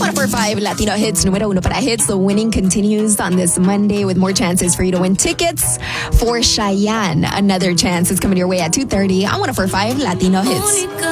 104.5 Latino Hits, número uno para hits. The winning continues on this Monday with more chances for you to win tickets for Cheyenne. Another chance is coming your way at 2:30 on 104.5 Latino Hits.